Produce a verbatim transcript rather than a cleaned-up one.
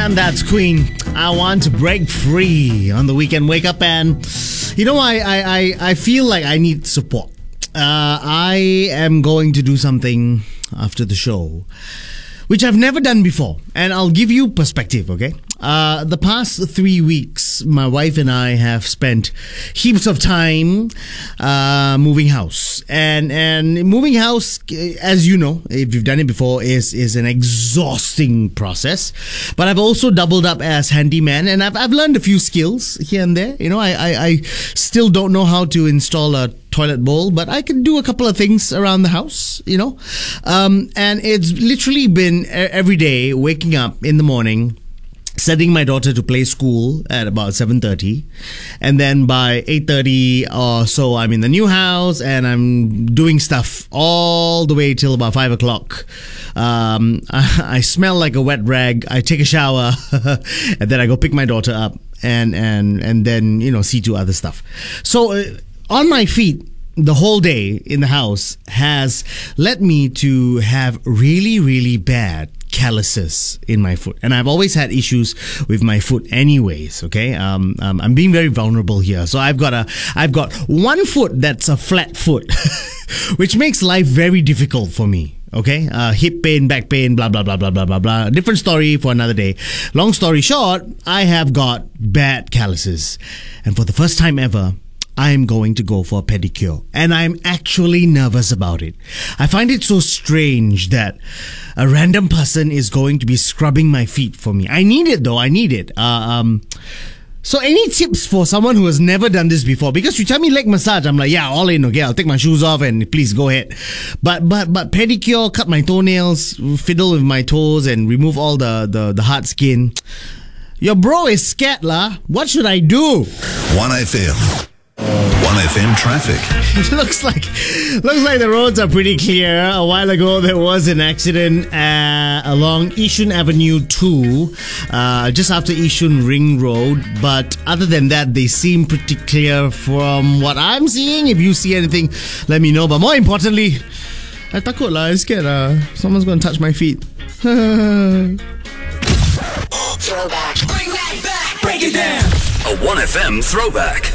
And that's Queen. I want to break free on the weekend. Wake up and, you know, I, I, I, I feel like I need support. Uh, I am going to do something after the show, which I've never done before. And I'll give you perspective, okay? Uh, the past three weeks, my wife and I have spent heaps of time uh, moving house. And and moving house, as you know, if you've done it before, is is an exhausting process. But I've also doubled up as handyman, and I've I've learned a few skills here and there. You know, I I, I still don't know how to install a toilet bowl, but I can do a couple of things around the house, you know. Um, and it's literally been every day waking up in the morning, sending my daughter to play school at about seven thirty, and then by eight thirty or so I'm in the new house and I'm doing stuff all the way till about five o'clock. Um, I, I smell like a wet rag. I take a shower and then I go pick my daughter up and and and then, you know, see to other stuff. So uh, on my feet the whole day in the house has led me to have really, really bad calluses in my foot, and I've always had issues with my foot anyways. Okay, um, um I'm being very vulnerable here. So I've got a I've got one foot that's a flat foot which makes life very difficult for me. Okay, uh, hip pain, back pain, blah blah blah blah blah blah blah. Different story for another day. Long story short, I have got bad calluses, and for the first time ever, I'm going to go for a pedicure, and I'm actually nervous about it. I find it so strange that a random person is going to be scrubbing my feet for me. I need it though, I need it. Uh, um, so any tips for someone who has never done this before? Because you tell me leg massage, I'm like, yeah, all in, okay, I'll take my shoes off and please go ahead. But but but pedicure, cut my toenails, fiddle with my toes and remove all the, the, the hard skin. Your bro is scared lah. What should I do? one F M. one F M traffic. It looks like looks like the roads are pretty clear. A while ago, there was an accident uh, along Yishun Avenue two, uh, just after Yishun Ring Road. But other than that, they seem pretty clear from what I'm seeing. If you see anything, let me know. But more importantly, I takut lah. I'm scared lah. Someone's going to touch my feet. Throwback. Bring that back. Break it down. A one F M throwback.